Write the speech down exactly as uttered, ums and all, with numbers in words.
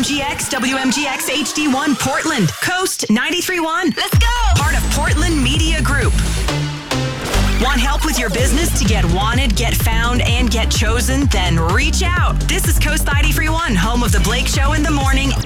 M G X, W M G X H D one Portland, Coast ninety-three point one. Let's go! Part of Portland Media Group. Want help with your business to get wanted, get found, and get chosen? Then reach out. This is Coast ninety-three point one, home of the Blake Show in the morning.